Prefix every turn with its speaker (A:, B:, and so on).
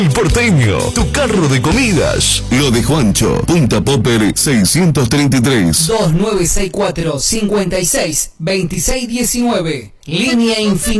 A: El Porteño, tu carro de comidas. Lo de Juancho, Punta Popper 633.
B: 2964 56 26 19. Línea infinita.